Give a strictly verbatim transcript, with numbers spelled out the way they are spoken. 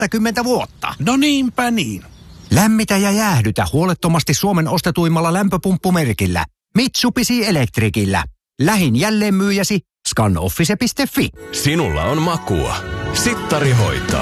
kaksikymmentä vuotta. No niinpä niin. Lämmitä ja jäähdytä huolettomasti Suomen ostetuimmalla lämpöpumppumerkillä. Mitsubishi Electricillä. Lähin jälleenmyyjäsi scanoffice piste fi. Sinulla on makua. Sittari hoitaa.